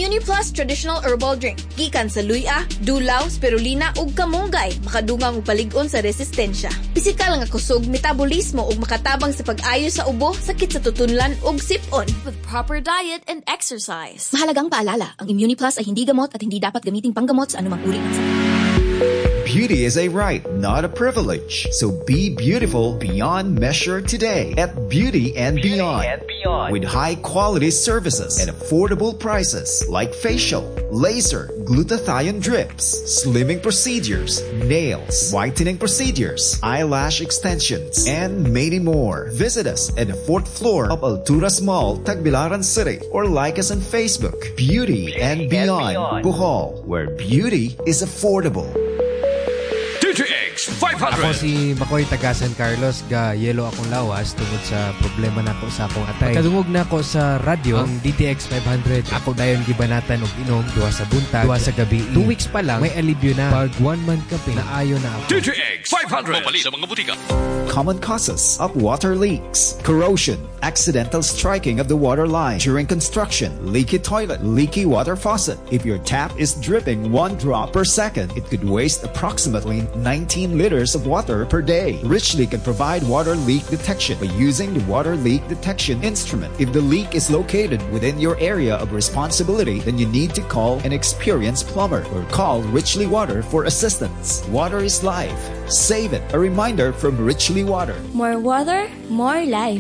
ImmuniPlus Traditional Herbal Drink. Gikan sa luya, dulaw, spirulina ug kamunggay. Makadungang upalig-on sa resistensya. Pisikal nga kusog, metabolismo ug makatabang sa pag-ayo sa ubo, sakit sa tutunlan ug sip-on. With proper diet and exercise. Mahalagang paalala, ang ImmuniPlus ay hindi gamot at hindi dapat gamiting panggamot sa anumang uri ng sakit. Beauty is a right, not a privilege. So be beautiful beyond measure today at Beauty and Beyond. With high-quality services at affordable prices like facial, laser, glutathione drips, slimming procedures, nails, whitening procedures, eyelash extensions, and many more. Visit us at the 4th floor of Alturas Mall, Tagbilaran City, or like us on Facebook. Beauty and Beyond, Bohol, where beauty is affordable. TTX 500. Ako si Makoy taga San Carlos, ga yelo akong lawas tungod sa problema nako sa akong atay. Kadungog na ako sa radyo ang DTX 500. Ako dayon gibanatan og inom duha sa buntag, duha sa gabi. 2 weeks pa lang may alibyo na. Pag 1 month kape na ayo na ako. TTX 500. Mabali sa mga butika. Common causes of water leaks: corrosion, accidental striking of the water line during construction, leaky toilet, leaky water faucet. If your tap is dripping 1 drop per second, it could waste approximately 19 liters of water per day. Richly can provide water leak detection by using the water leak detection instrument. If the leak is located within your area of responsibility, then you need to call an experienced plumber or call Richly Water for assistance. Water is life. Save it. A reminder from Richly Water. More water, more life.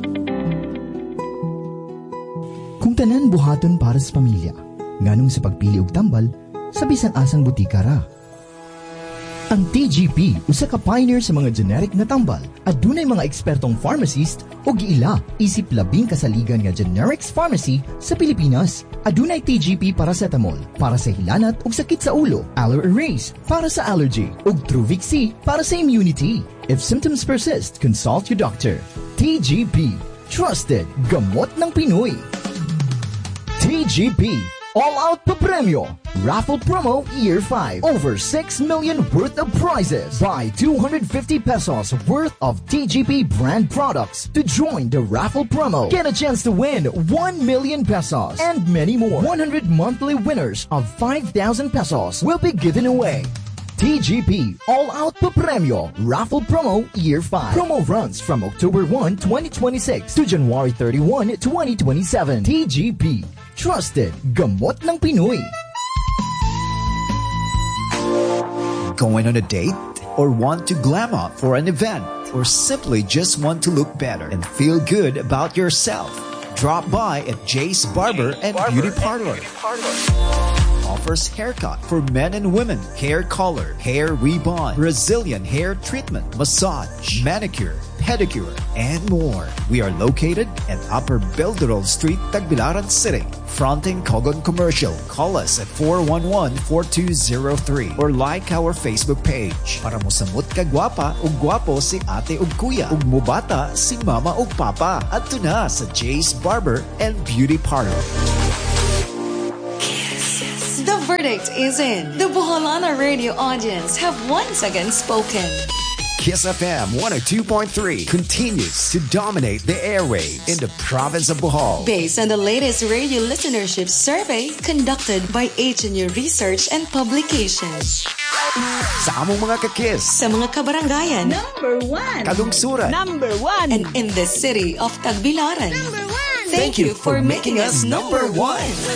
Kung tanan buhaton para sa pamilya, nganong sa pagpili og tambal, sa bisan asang butika ra. Ang TGP usa ka pioneer sa mga generic na tambal. Adunay mga ekspertong pharmacist o giila isip labing kasaligan nga generics pharmacy sa Pilipinas. Adunay TGP paracetamol para sa hilanat ug sakit sa ulo, Aloe Erase para sa allergy ug Truvix C para sa immunity. If symptoms persist, consult your doctor. TGP, trusted gamot ng Pinoy. TGP, all-out papremyo. Raffle promo year 5. Over 6 million worth of prizes. Buy 250 pesos worth of TGP brand products to join the raffle promo. Get a chance to win 1 million pesos and many more. 100 monthly winners of 5,000 pesos will be given away. TGP All-Out Papremyo Raffle Promo Year 5. Promo runs from October 1, 2026 to January 31, 2027. TGP, trusted gamot ng Pinoy. Going on a date? Or want to glam up for an event? Or simply just want to look better and feel good about yourself? Drop by at Jay's Barber and Beauty Parlor. Offers haircut for men and women, hair color, hair rebond, Brazilian hair treatment, massage, manicure, pedicure, and more. We are located at Upper Belderol Street, Tagbilaran City, fronting Kogon Commercial. Call us at 411-4203 or like our Facebook page. Para mo samot ka gwapa o gwapo si ate o kuya, ug mubata si mama o papa. At na sa Jay's Barber and Beauty Parlor. The verdict is in. The Boholana radio audience have once again spoken. Kiss FM 102.3 continues to dominate the airwaves in the province of Bohol. Based on the latest radio listenership survey conducted by HNU Research and Publications. Sa among mga kakis. Sa mga kabarangayan. Number 1. Kalungsuran. Number 1. And in the city of Tagbilaran. Number 1. Thank you for making us number 1.